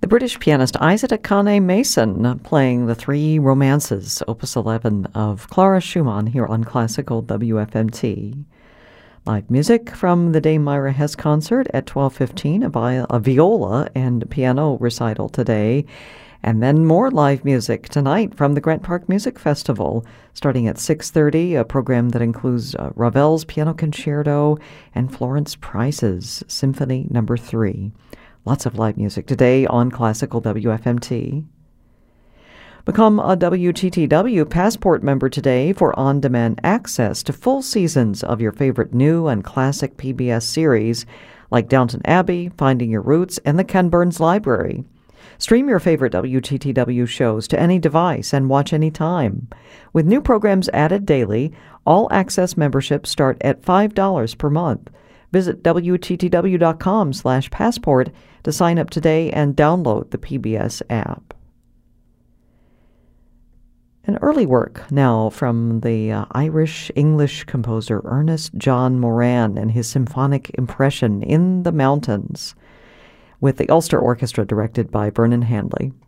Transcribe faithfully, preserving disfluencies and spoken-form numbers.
The British pianist Isaac Akane Mason playing the Three Romances, Opus eleven of Clara Schumann here on Classical W F M T. Live music from the Dame Myra Hess concert at twelve fifteen, a, vi- a viola and piano recital today. And then more live music tonight from the Grant Park Music Festival, starting at six thirty, a program that includes uh, Ravel's Piano Concerto and Florence Price's Symphony Number three. Lots of live music today on Classical W F M T. Become a W T T W Passport member today for on-demand access to full seasons of your favorite new and classic P B S series like Downton Abbey, Finding Your Roots, and the Ken Burns Library. Stream your favorite W T T W shows to any device and watch anytime. With new programs added daily, all access memberships start at five dollars per month. Visit W T T W dot com slash passport to sign up today and download the P B S app. An early work now from the uh, Irish-English composer Ernest John Moran and his symphonic impression In the Mountains, with the Ulster Orchestra directed by Vernon Handley.